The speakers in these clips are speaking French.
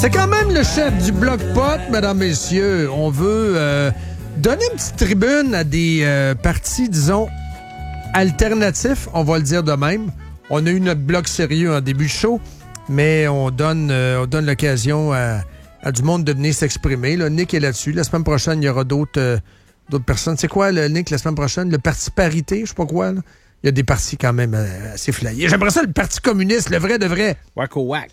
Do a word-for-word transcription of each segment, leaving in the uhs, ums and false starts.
C'est quand même le chef du Bloc Pot, mesdames, messieurs. On veut euh, donner une petite tribune à des euh, partis, disons, alternatifs, on va le dire de même. On a eu notre bloc sérieux en début de show, mais on donne, euh, on donne l'occasion à, à du monde de venir s'exprimer. Là, Nick est là-dessus. La semaine prochaine, il y aura d'autres, euh, d'autres personnes. C'est quoi, le Nick, la semaine prochaine? Le Parti Parité, je sais pas quoi, là. Il y a des partis quand même euh, assez flyés. J'aimerais ça, le Parti communiste, le vrai de vrai. Wacko wack.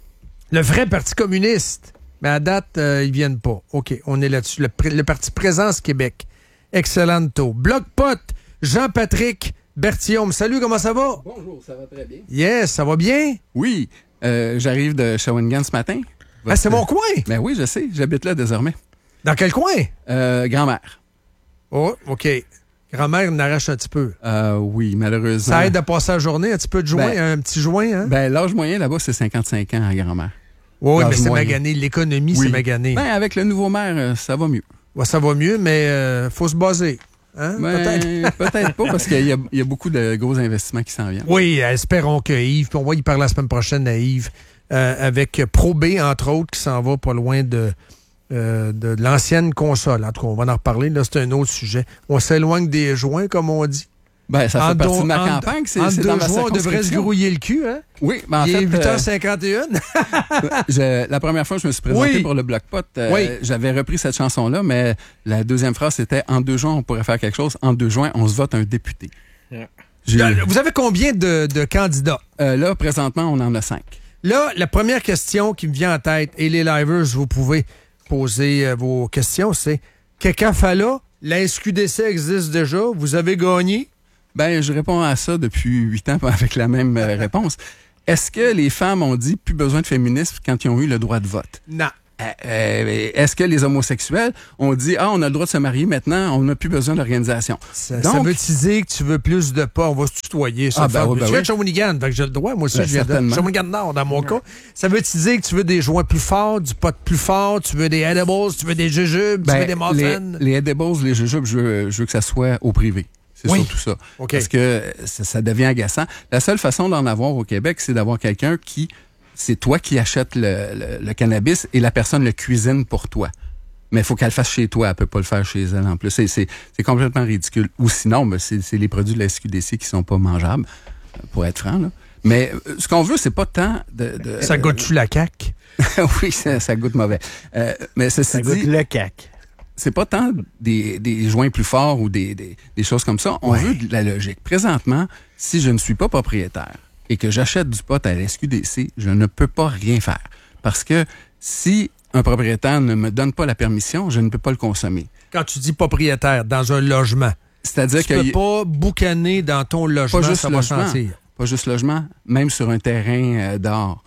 Le vrai Parti communiste. Mais à date, euh, ils viennent pas. OK, on est là-dessus. Le, pr- le Parti Présence Québec. Excellento. Bloc Pot, Jean-Patrick Berthiaume. Salut, comment ça va? Bonjour, ça va très bien. Yes, ça va bien? Oui, euh, j'arrive de Shawinigan ce matin. Ah, c'est mon coin? Ben oui, je sais, j'habite là désormais. Dans quel coin? Euh, grand-mère. Oh, OK. Grand-mère n'arrache un petit peu. Euh, oui, malheureusement. Ça aide à passer la journée, un petit peu de joint, Ben, un petit joint, hein? Ben, l'âge moyen là-bas, c'est cinquante-cinq ans à grand-mère. Oui, mais l'âge c'est moyen. magané. L'économie, Oui. c'est magané. Ben, avec le nouveau maire, euh, ça va mieux. Ouais, ça va mieux, mais euh, faut se baser. Hein? Ben, Peut-être. peut-être pas, parce qu'il y a, il y a beaucoup de gros investissements qui s'en viennent. Oui, espérons que Yves, puis on va y parler la semaine prochaine à Yves, euh, avec Pro B, entre autres, qui s'en va pas loin de, euh, de l'ancienne console. En tout cas, on va en reparler. Là, c'est un autre sujet. On s'éloigne des joints, comme on dit. Ben, ça fait En partie don- de ma en- campagne. C'est, en c'est deux dans ma joints, on devrait se circonscription. grouiller le cul, hein? Oui, ben en Il fait, est huit heures euh, cinquante et un. je- la première fois que je me suis présenté Oui. pour le Bloc Pot, euh, Oui. j'avais repris cette chanson-là, mais la deuxième phrase, c'était « En deux juin, on pourrait faire quelque chose. En deux juin, on se vote un député. Yeah. » J'ai- Vous avez combien de, de candidats? Euh, là, présentement, on en a cinq. Là, la première question qui me vient en tête, et les livers, vous pouvez poser euh, vos questions, c'est Kekafala, la S Q D C existe déjà, vous avez gagné? Ben, je réponds à ça depuis huit ans avec la même euh, réponse. Est-ce que les femmes ont dit plus besoin de féminisme quand ils ont eu le droit de vote? Non. Euh, euh, est-ce que les homosexuels ont dit « Ah, on a le droit de se marier maintenant, on n'a plus besoin d'organisation. » Ça, Donc- ça veut-tu dire que tu veux plus de pas? On va se tutoyer. Ça Ah, ben fait- oui, ben je viens oui. de Shawinigan, fait que j'ai le droit. Moi aussi, Ben, je viens de certainement. Shawinigan Nord, dans mon cas. Ça veut-tu dire que tu veux des joints plus forts, du pot plus fort, tu veux des edibles, tu veux des jujubes, tu veux Ben, des muffins? les, les edibles, les jujubes, je veux, je veux que ça soit au privé. C'est Oui. surtout ça. OK. Parce que ça, ça devient agaçant. La seule façon d'en avoir au Québec, c'est d'avoir quelqu'un qui... C'est toi qui achètes le, le, le cannabis et la personne le cuisine pour toi. Mais il faut qu'elle le fasse chez toi. Elle peut pas le faire chez elle en plus. C'est, c'est, c'est complètement ridicule. Ou sinon, ben, c'est, c'est les produits de la S Q D C qui sont pas mangeables, pour être franc. Là. Mais euh, ce qu'on veut, c'est pas tant de... de Ça goûte-tu la caque? oui, ça, ça goûte mauvais. Euh, mais ceci Ça goûte dit, le cac. c'est pas tant des, des joints plus forts ou des, des, des choses comme ça. On Ouais. veut de la logique. Présentement, si je ne suis pas propriétaire et que j'achète du pot à la S Q D C, je ne peux pas rien faire. Parce que si un propriétaire ne me donne pas la permission, je ne peux pas le consommer. Quand tu dis propriétaire, dans un logement, C'est-à-dire tu que peux y- pas boucaner dans ton logement, pas juste ça va logement, sentir. pas juste logement, même sur un terrain euh, dehors.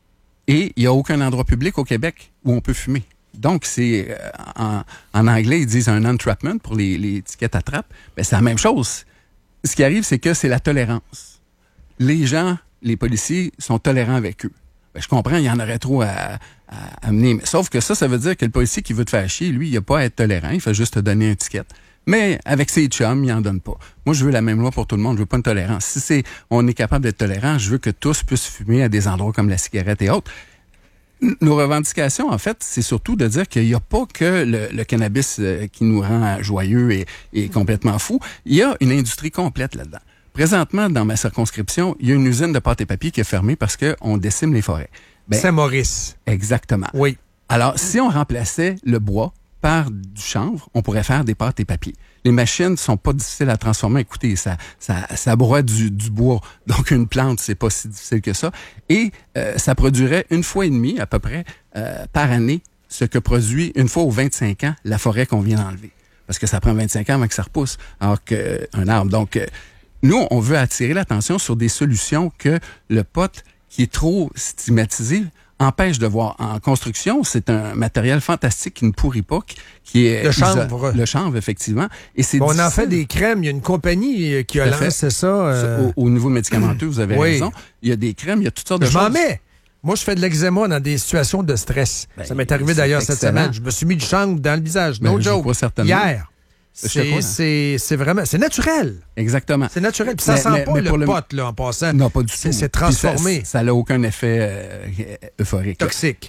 Et il n'y a aucun endroit public au Québec où on peut fumer. Donc, c'est euh, en, en anglais, ils disent un entrapment pour les, les étiquettes à trappe. Ben, c'est la même chose. Ce qui arrive, c'est que c'est la tolérance. Les gens, les policiers, sont tolérants avec eux. Ben, je comprends, il y en aurait trop à, à amener. Mais, sauf que ça, ça veut dire que le policier qui veut te faire chier, lui, il n'a pas à être tolérant, il fait juste te donner une étiquette. Mais avec ses chums, il n'en donne pas. Moi, je veux la même loi pour tout le monde. Je veux pas une tolérance. Si c'est, on est capable d'être tolérant, je veux que tous puissent fumer à des endroits comme la cigarette et autres. Nos revendications, en fait, c'est surtout de dire qu'il n'y a pas que le, le cannabis euh, qui nous rend joyeux et, et complètement fou. Il y a une industrie complète là-dedans. Présentement, dans ma circonscription, il y a une usine de pâte et papier qui est fermée parce qu'on décime les forêts. Ben, Saint-Maurice. exactement. Oui. Alors, si on remplaçait le bois par du chanvre, on pourrait faire des pâtes et papiers. Les machines sont pas difficiles à transformer. Écoutez, ça, ça, ça broie du, du bois. Donc, une plante, c'est pas si difficile que ça. Et euh, ça produirait une fois et demie, à peu près, euh, par année, ce que produit une fois aux vingt-cinq ans la forêt qu'on vient d'enlever. Parce que ça prend vingt-cinq ans avant que ça repousse, alors qu'un arbre. Donc, euh, nous, on veut attirer l'attention sur des solutions que le pot, qui est trop stigmatisé, empêche de voir. En construction, c'est un matériel fantastique qui ne pourrit pas, qui, qui est... Le chanvre. iso- Le chanvre, effectivement. Et c'est Bon, on en difficile. fait des crèmes. Il y a une compagnie euh, qui a Tout à fait. lancé ça. euh, Au, au niveau médicamenteux, vous avez Oui. raison. Il y a des crèmes, il y a toutes sortes de Je choses. m'en mets. Moi, je fais de l'eczéma dans des situations de stress. Ben, ça m'est arrivé c'est d'ailleurs cette excellent. semaine. Je me suis mis du chanvre dans le visage. Ben, No je joke. crois certainement. Hier. Je te C'est, crois. c'est, c'est vraiment... C'est naturel. Exactement. C'est naturel. Puis ça Mais- sent mais- pas mais le pour le- pot, là, en passant. Non, pas du C'est- tout. c'est Puis ça- transformé. Ça n'a aucun effet euh, euphorique. Toxique.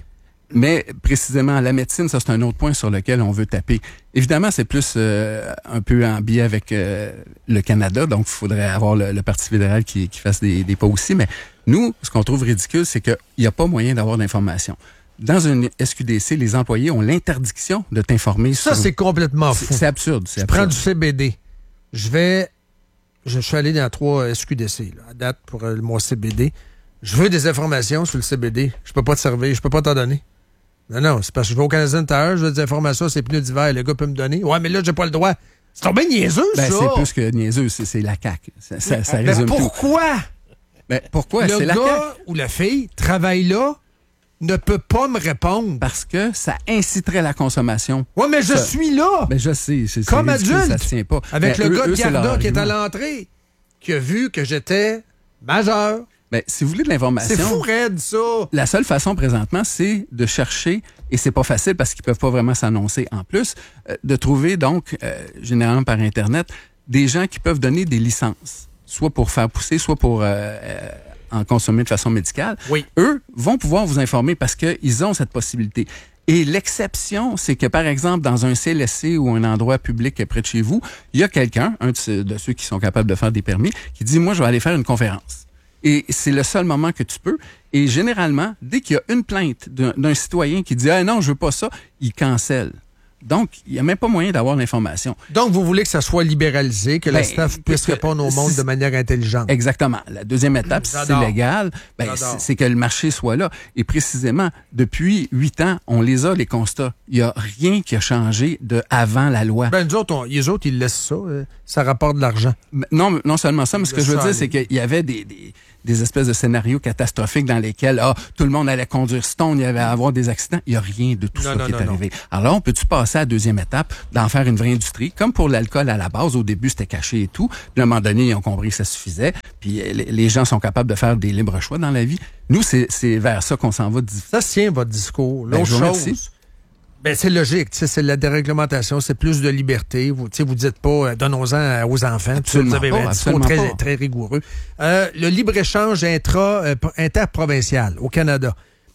Mais précisément, la médecine, ça, c'est un autre point sur lequel on veut taper. Évidemment, c'est plus euh, un peu en biais avec euh, le Canada, donc il faudrait avoir le, le Parti fédéral qui, qui fasse des, des pas aussi. Mais nous, ce qu'on trouve ridicule, c'est qu'il n'y a pas moyen d'avoir d'information. Dans une S Q D C, les employés ont l'interdiction de t'informer Ça, sur... c'est complètement fou. C'est, c'est absurde. C'est je absurde. prends du C B D. Je vais... Je suis allé dans trois S Q D C, là, à date, pour euh, le mois C B D. Je veux des informations sur le C B D. Je peux pas te servir. Je peux pas t'en donner. Non, non, c'est parce que je vais au Canadien Tire, je veux des informations sur les pneus d'hiver. Le gars peut me donner. Ouais, mais là, j'ai pas le droit. C'est tombé niaiseux, ben, ça! C'est plus que niaiseux, c'est, c'est la C A Q. Ça, ça, ça mais résume pourquoi? tout. Ben, pourquoi? Le c'est gars la C A Q. ou la fille travaille là, ne peut pas me répondre. Parce que ça inciterait la consommation. Ouais, mais je ça, suis là! Ben, je sais. C'est, Comme c'est ridicule, adulte! ça se tient pas. Avec ben, le eux, gars de eux, Garda qui est à argument. l'entrée, qui a vu que j'étais majeur. Ben, si vous voulez de l'information... C'est fou raide, ça! La seule façon présentement, c'est de chercher, et c'est pas facile parce qu'ils peuvent pas vraiment s'annoncer en plus, euh, de trouver donc, euh, généralement par Internet, des gens qui peuvent donner des licences, soit pour faire pousser, soit pour euh, euh, en consommer de façon médicale. Oui. Eux vont pouvoir vous informer parce qu'ils ont cette possibilité. Et l'exception, c'est que, par exemple, dans un C L S C ou un endroit public près de chez vous, il y a quelqu'un, un de, ce, de ceux qui sont capables de faire des permis, qui dit « Moi, je vais aller faire une conférence ». Et c'est le seul moment que tu peux. Et généralement, dès qu'il y a une plainte d'un, d'un citoyen qui dit « Ah non, je veux pas ça », il cancelle. Donc, il n'y a même pas moyen d'avoir l'information. Donc, vous voulez que ça soit libéralisé, que Ben, le staff puisse que, répondre au monde de manière intelligente. Exactement. La deuxième étape, si c'est légal, ben, c'est, c'est que le marché soit là. Et précisément, depuis huit ans, on les a, les constats. Il n'y a rien qui a changé de avant la loi. Ben, nous autres, on, les autres, ils laissent ça. Euh, ça rapporte de l'argent. Non, non seulement ça, mais ce que je veux dire, aller. c'est qu'il y avait des, des, des espèces de scénarios catastrophiques dans lesquels ah, tout le monde allait conduire Stone, il y avait à avoir des accidents. Il n'y a rien de tout non, ça non, qui non, est arrivé. Non. Alors là, on peut-tu passer à la deuxième étape, d'en faire une vraie industrie, comme pour l'alcool à la base, au début, c'était caché et tout. Puis à un moment donné, ils ont compris que ça suffisait. Puis les gens sont capables de faire des libres choix dans la vie. Nous, c'est, c'est vers ça qu'on s'en va. Ça se tient, votre discours. L'autre ben, chose... Ben, c'est logique, c'est la déréglementation, c'est plus de liberté. Vous ne vous dites pas euh, donnons-en aux enfants. Absolument vous avez pas, un discours très, pas. très rigoureux. Euh, le libre-échange intra, euh, interprovincial au Canada.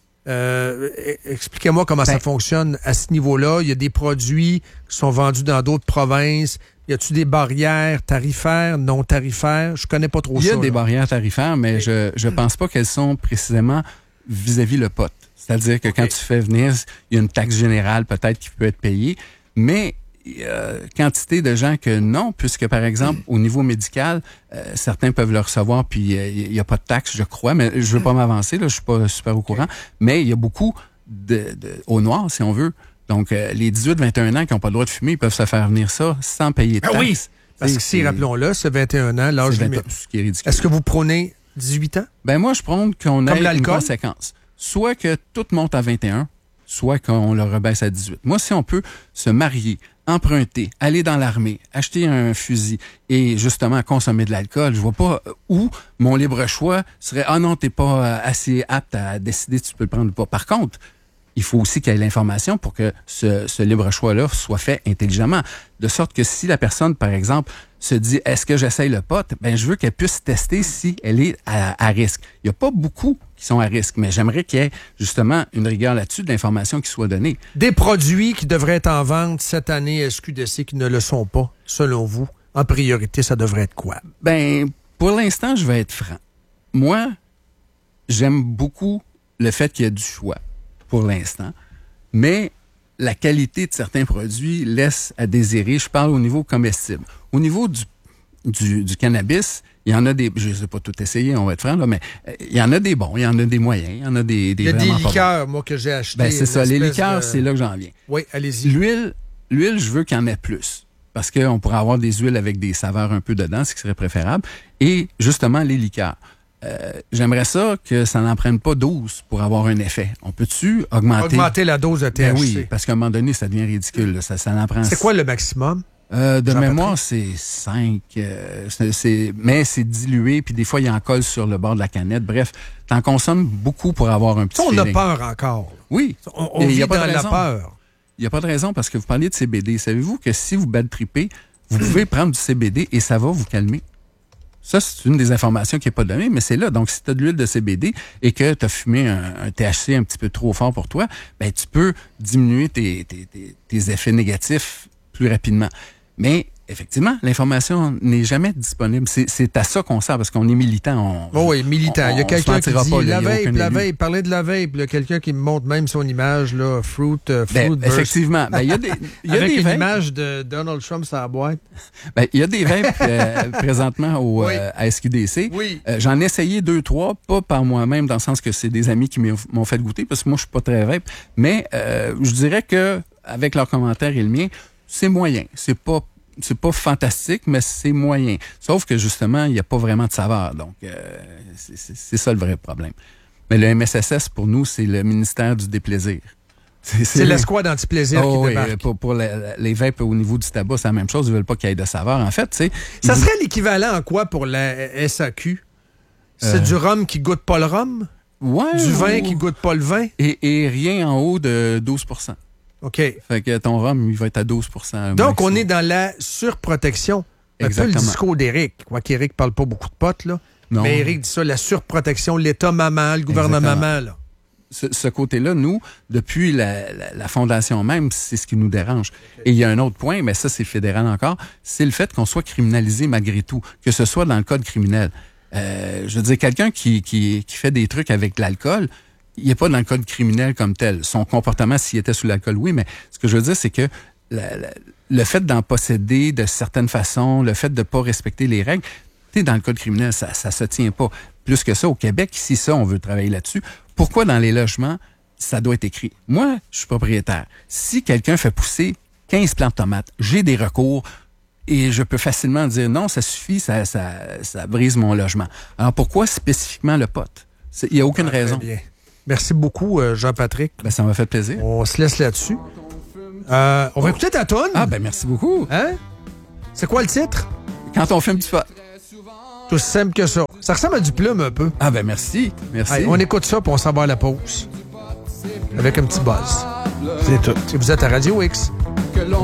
Euh, expliquez-moi comment ben, ça fonctionne à ce niveau-là. Il y a des produits qui sont vendus dans d'autres provinces. Y a-t-il des barrières tarifaires, non tarifaires? Je connais pas trop ça. Il y a ça, des là. barrières tarifaires, mais je je pense pas qu'elles sont précisément vis-à-vis le pot. C'est-à-dire que okay. quand tu fais venir, il y a une taxe générale peut-être qui peut être payée, mais il y a quantité de gens que non, puisque par exemple, au niveau médical, euh, certains peuvent le recevoir, puis il euh, n'y a pas de taxe, je crois, mais je veux pas m'avancer, là, je suis pas super au courant, mais il y a beaucoup de, de au noir, si on veut. Donc, euh, les dix-huit vingt et un ans qui n'ont pas le droit de fumer, ils peuvent se faire venir ça sans payer de taxe. Ah oui! Parce que si, rappelons-le, c'est vingt et un ans, l'âge limite. Ce qui est ridicule. Est-ce que vous prônez dix-huit ans? Ben moi, je prône qu'on ait une conséquence. Soit que tout monte à vingt et un, soit qu'on le rebaisse à dix-huit. Moi, si on peut se marier, emprunter, aller dans l'armée, acheter un fusil et justement consommer de l'alcool, je vois pas où mon libre choix serait « Ah non, t'es pas assez apte à décider si tu peux le prendre ou pas ». Par contre, il faut aussi qu'il y ait l'information pour que ce, ce libre choix-là soit fait intelligemment. De sorte que si la personne, par exemple, se dit « Est-ce que j'essaye le pot? » Ben, je veux qu'elle puisse tester si elle est à, à risque. Il n'y a pas beaucoup qui sont à risque, mais j'aimerais qu'il y ait justement une rigueur là-dessus, de l'information qui soit donnée. Des produits qui devraient être en vente cette année S Q D C qui ne le sont pas, selon vous, en priorité, ça devrait être quoi? Ben, pour l'instant, je vais être franc. Moi, j'aime beaucoup le fait qu'il y ait du choix, pour l'instant, mais la qualité de certains produits laisse à désirer. Je parle au niveau comestible. Au niveau du, du, du cannabis, il y en a des... Je ne sais pas tout essayer, on va être franc, là, mais il y en a des bons, il y en a des moyens, il y en a des, des il y a vraiment des liqueurs, moi, que j'ai acheté. Ben, c'est ça, les liqueurs, de... c'est là que j'en viens. Oui, allez-y. L'huile, l'huile, je veux qu'il y en ait plus. Parce qu'on pourrait avoir des huiles avec des saveurs un peu dedans, ce qui serait préférable. Et justement, les liqueurs. Euh, j'aimerais ça que ça n'en prenne pas douze pour avoir un effet. On peut-tu augmenter... Augmenter la dose de T H C. Ben oui, parce qu'à un moment donné, ça devient ridicule. Là. Ça, ça en prend... C'est quoi le maximum? Euh, de mémoire, c'est cinq. Euh, c'est, c'est, mais c'est dilué, puis des fois, il en colle sur le bord de la canette. Bref, t'en consommes beaucoup pour avoir un petit on feeling. a peur encore. Oui. On, on vit dans la peur. Il n'y a pas de raison, parce que vous parliez de C B D. Savez-vous que si vous bad trippez, vous pouvez prendre du C B D et ça va vous calmer? Ça, c'est une des informations qui n'est pas donnée, mais c'est là. Donc, si tu as de l'huile de C B D et que tu as fumé un, un T H C un petit peu trop fort pour toi, ben tu peux diminuer tes, tes, tes, tes effets négatifs plus rapidement. Mais effectivement, l'information n'est jamais disponible. C'est, c'est à ça qu'on sert, parce qu'on est militant. On, oh oui, militant. Il y a quelqu'un qui dit pas, la là, vape, la vape, parler de la vape. Il y a quelqu'un qui me montre même son image, là, Fruit, uh, fruit ben, effectivement. Ben, il y a des, il y a Avec des une vapes. image de Donald Trump sur la boîte. Ben, il y a des vapes euh, présentement au, oui. euh, à S Q D C. Oui. Euh, j'en ai essayé deux, trois, pas par moi-même, dans le sens que c'est des amis qui m'ont fait goûter, parce que moi, je suis pas très vape. Mais euh, je dirais que avec leurs commentaires et le mien, c'est moyen. C'est pas C'est pas fantastique, mais c'est moyen. Sauf que, justement, il n'y a pas vraiment de saveur. Donc, euh, c'est, c'est, c'est ça le vrai problème. Mais le M S S S, pour nous, c'est le ministère du déplaisir. C'est, c'est, c'est l'escouade anti-plaisir oh, qui oui, débarque. Pour, pour les, les vapes au niveau du tabac, c'est la même chose. Ils veulent pas qu'il y ait de saveur. En fait, tu sais... Ça serait l'équivalent en quoi pour la S A Q? C'est euh... du rhum qui goûte pas le rhum? Ouais. Du vin ou... qui goûte pas le vin? Et, et rien en haut de douze pour cent. OK. Fait que ton rhum, il va être à douze pour cent. Donc, maximum. On est dans la surprotection. Exactement. Un peu le discours d'Éric. Quoi qu'Éric parle pas beaucoup de potes, là. Non. Mais Éric dit ça, la surprotection, l'État maman, le gouvernement maman, là. Ce, ce côté-là, nous, depuis la, la, la fondation même, c'est ce qui nous dérange. Okay. Et il y a un autre point, mais ça, c'est fédéral encore, c'est le fait qu'on soit criminalisé malgré tout, que ce soit dans le code criminel. Euh, je veux dire, quelqu'un qui, qui, qui fait des trucs avec de l'alcool, il n'est pas dans le code criminel comme tel. Son comportement, s'il était sous l'alcool, oui, mais ce que je veux dire, c'est que la, la, le fait d'en posséder de certaines façons, le fait de ne pas respecter les règles, tu sais, dans le code criminel, ça ne se tient pas. Plus que ça, au Québec, si ça, on veut travailler là-dessus, pourquoi dans les logements, ça doit être écrit? Moi, je suis propriétaire. Si quelqu'un fait pousser quinze plants de tomates, j'ai des recours et je peux facilement dire non, ça suffit, ça, ça, ça brise mon logement. Alors pourquoi spécifiquement le pot? Il n'y a aucune ah, raison. Bien. Merci beaucoup, Jean-Patrick. Ben, ça m'a fait plaisir. On se laisse là-dessus. Euh, on va écouter ta toune. Ah, ben merci beaucoup. Hein? C'est quoi le titre? Quand on fume du pot. Tout simple que ça. Ça ressemble à du plume un peu. Ah, ben merci. Merci. Allez, on écoute ça, puis on s'en va à la pause. Avec un petit buzz. C'est tout. Et vous êtes à Radio X.